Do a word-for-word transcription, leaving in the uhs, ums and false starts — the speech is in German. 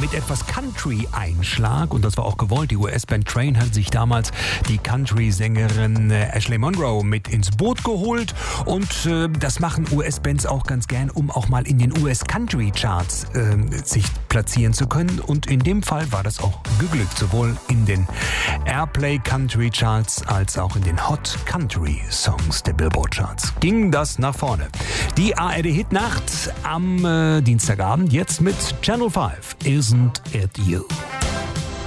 mit etwas Country-Einschlag. Und das war auch gewollt. Die U S-Band Train hat sich damals die Country-Sängerin Ashley Monroe mit ins Boot geholt. Und äh, das machen U S-Bands auch ganz gern, um auch mal in den U S-Country-Charts äh, sich platzieren zu können. Und in dem Fall war das auch geglückt, sowohl in den Airplay Country Charts als auch in den Hot Country Songs der Billboard Charts. Ging das nach vorne. Die A R D Hitnacht am äh, Dienstagabend, jetzt mit Channel fünf. Isn't it you?